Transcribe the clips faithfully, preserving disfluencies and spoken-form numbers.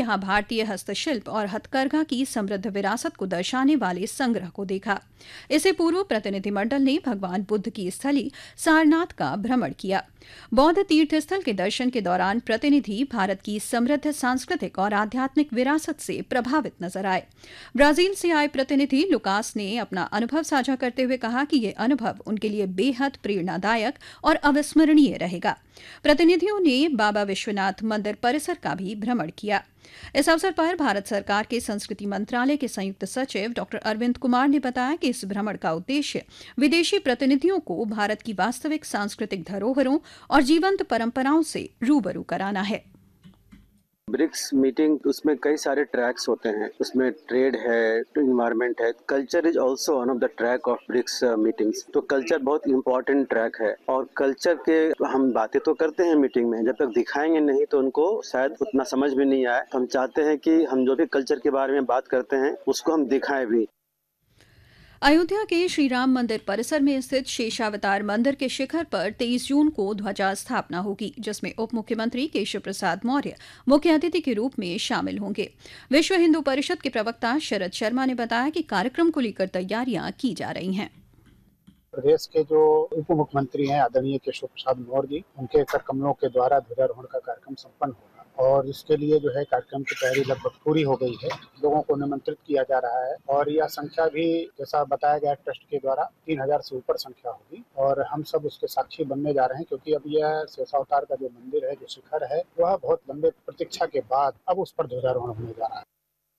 यहाँ भारतीय हस्तशिल्प और हथकरघा की समृद्ध विरासत को दर्शाने वाले संग्रह को देखा। इससे पूर्व प्रतिनिधिमंडल ने भगवान बुद्ध की स्थली सारनाथ का भ्रमण किया। बौद्ध तीर्थ स्थल के दर्शन के दौरान प्रतिनिधि भारत की समृद्ध सांस्कृतिक और आध्यात्मिक विरासत से प्रभावित नजर आए। ब्राजील से आए प्रतिनिधि लुकास ने अपना अनुभव साझा करते हुए कहा कि ये अनुभव उनके लिए बेहद प्रेरणादायक और अविस्मरणीय रहेगा। प्रतिनिधियों ने बाबा विश्वनाथ मंदिर परिसर का भी भ्रमण किया। इस अवसर पर भारत सरकार के संस्कृति मंत्रालय के संयुक्त सचिव डॉ अरविंद कुमार ने बताया कि इस भ्रमण का उद्देश्य विदेशी प्रतिनिधियों को भारत की वास्तविक सांस्कृतिक धरोहरों और जीवंत परंपराओं से रूबरू कराना है। ब्रिक्स मीटिंग, उसमें कई सारे ट्रैक्स होते हैं। उसमें ट्रेड है, इन्वायरमेंट है, culture is also one of the track of BRICS meetings. तो कल्चर बहुत इंपॉर्टेंट ट्रैक है और कल्चर के हम बातें तो करते हैं मीटिंग में, जब तक दिखाएंगे नहीं तो उनको शायद उतना समझ भी नहीं आए। हम चाहते हैं कि हम जो भी कल्चर के बारे में बात करते हैं उसको हम दिखाएं भी। अयोध्या के श्री राम मंदिर परिसर में स्थित शेषावतार मंदिर के शिखर पर तेईस जून को ध्वजा स्थापना होगी, जिसमें उप मुख्यमंत्री केशव प्रसाद मौर्य मुख्य अतिथि के रूप में शामिल होंगे। विश्व हिंदू परिषद के प्रवक्ता शरद शर्मा ने बताया कि कार्यक्रम को लेकर तैयारियां की जा रही हैं। प्रदेश के जो उप मुख्यमंत्री हैं आदरणीय केशव प्रसाद मौर्य जी, उनके कर कमलों के द्वारा ध्वजारोहण का कार्यक्रम संपन्न होगा और इसके लिए जो है कार्यक्रम की तैयारी लगभग पूरी हो गई है। लोगों को निमंत्रित किया जा रहा है और यह संख्या भी जैसा बताया गया ट्रस्ट के द्वारा तीन हजार से ऊपर संख्या होगी और हम सब उसके साक्षी बनने जा रहे हैं, क्योंकि अब यह शेषावतार का जो मंदिर है, जो शिखर है, वह बहुत लंबे प्रतीक्षा के बाद अब उस पर ध्वजारोहण होने जा रहा है।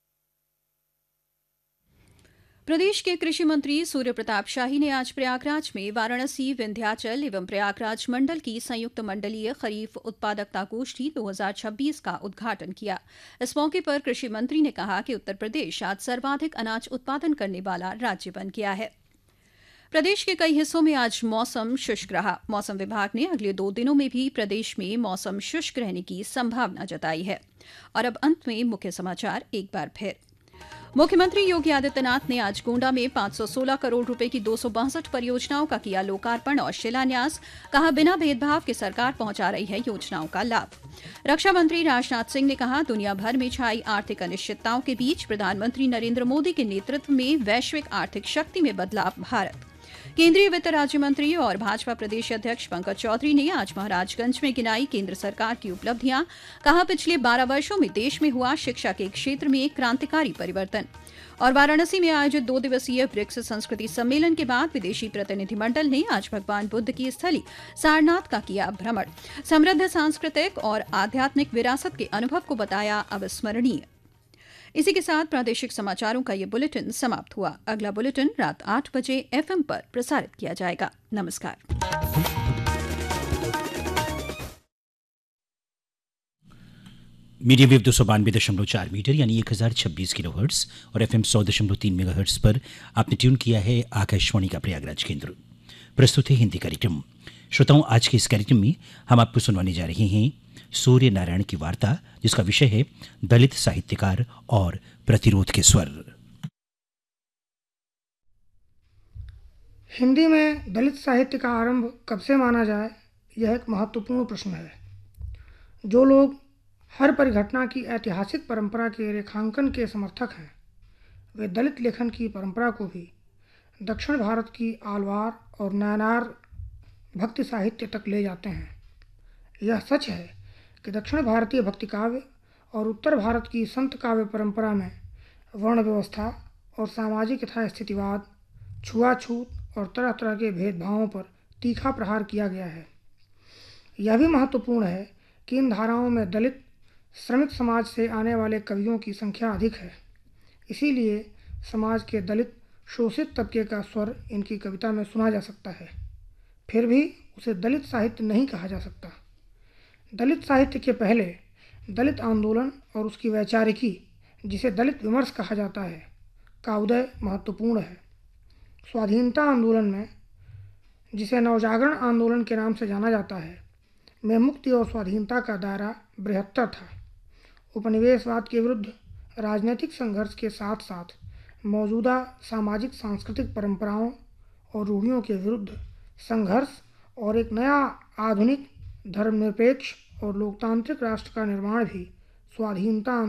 प्रदेश के कृषि मंत्री सूर्य प्रताप शाही ने आज प्रयागराज में वाराणसी, विंध्याचल एवं प्रयागराज मंडल की संयुक्त मंडलीय खरीफ उत्पादकता गोष्ठी दो हज़ार छब्बीस का उद्घाटन किया। इस मौके पर कृषि मंत्री ने कहा कि उत्तर प्रदेश आज सर्वाधिक अनाज उत्पादन करने वाला राज्य बन गया है। प्रदेश के कई हिस्सों में आज मौसम शुष्क रहा। मौसम विभाग ने अगले दो दिनों में भी प्रदेश में मौसम शुष्क रहने की संभावना जताई है। और अब अंत में मुख्य समाचार एक बार फिर। मुख्यमंत्री योगी आदित्यनाथ ने आज गोंडा में पाँच सौ सोलह करोड़ रुपए की दो सौ बासठ परियोजनाओं का किया लोकार्पण और शिलान्यास। कहा, बिना भेदभाव के सरकार पहुंचा रही है योजनाओं का लाभ। रक्षा मंत्री राजनाथ सिंह ने कहा, दुनिया भर में छाई आर्थिक अनिश्चितताओं के बीच प्रधानमंत्री नरेंद्र मोदी के नेतृत्व में वैश्विक आर्थिक शक्ति में बदला भारत। केंद्रीय वित्त राज्य मंत्री और भाजपा प्रदेश अध्यक्ष पंकज चौधरी ने आज महाराजगंज में गिनाई केंद्र सरकार की उपलब्धियां। कहा, पिछले बारह वर्षों में देश में हुआ शिक्षा के क्षेत्र में एक क्रांतिकारी परिवर्तन। और वाराणसी में आयोजित दो दिवसीय ब्रिक्स संस्कृति सम्मेलन के बाद विदेशी प्रतिनिधिमंडल ने आज भगवान बुद्ध की स्थली सारनाथ का किया भ्रमण। समृद्ध सांस्कृतिक और आध्यात्मिक विरासत के अनुभव को बताया अविस्मरणीय। इसी के साथ प्रादेशिक समाचारों का ये बुलेटिन समाप्त हुआ। अगला बुलेटिन रात आठ बजे एफएम पर प्रसारित किया जाएगा। नमस्कार। मीडियम वेव दो सौ बानवे दशमलव चार मीटर यानी एक हजार छब्बीस किलो हर्ट्स और एफएम सौ दशमलव तीन मेगा हर्ट्स पर आपने ट्यून किया है आकाशवाणी का प्रयागराज केंद्र। प्रस्तुत है हिंदी कार्यक्रम। श्रोताओं, आज के इस कार्यक्रम में हम आपको सुनवाने जा रहे हैं सूर्य नारायण की वार्ता, जिसका विषय है दलित साहित्यकार और प्रतिरोध के स्वर। हिंदी में दलित साहित्य का आरंभ कब से माना जाए, यह एक महत्वपूर्ण प्रश्न है। जो लोग हर परिघटना की ऐतिहासिक परंपरा के रेखांकन के समर्थक हैं, वे दलित लेखन की परंपरा को भी दक्षिण भारत की आलवार और नायनार भक्ति साहित्य तक ले जाते हैं। यह सच है कि दक्षिण भारतीय भक्ति काव्य और उत्तर भारत की संत काव्य परंपरा में वर्ण व्यवस्था और सामाजिक यथा स्थितिवाद, छुआछूत और तरह तरह के भेदभावों पर तीखा प्रहार किया गया है। यह भी महत्वपूर्ण है कि इन धाराओं में दलित श्रमिक समाज से आने वाले कवियों की संख्या अधिक है। इसीलिए समाज के दलित शोषित तबके का स्वर इनकी कविता में सुना जा सकता है। फिर भी उसे दलित साहित्य नहीं कहा जा सकता। दलित साहित्य के पहले दलित आंदोलन और उसकी वैचारिकी, जिसे दलित विमर्श कहा जाता है, का उदय महत्वपूर्ण है। स्वाधीनता आंदोलन में, जिसे नवजागरण आंदोलन के नाम से जाना जाता है, में मुक्ति और स्वाधीनता का दायरा बृहत्तर था। उपनिवेशवाद के विरुद्ध राजनीतिक संघर्ष के साथ साथ मौजूदा सामाजिक सांस्कृतिक परंपराओं और रूढ़ियों के विरुद्ध संघर्ष और एक नया आधुनिक धर्मनिरपेक्ष और लोकतांत्रिक राष्ट्र का निर्माण भी स्वाधीनता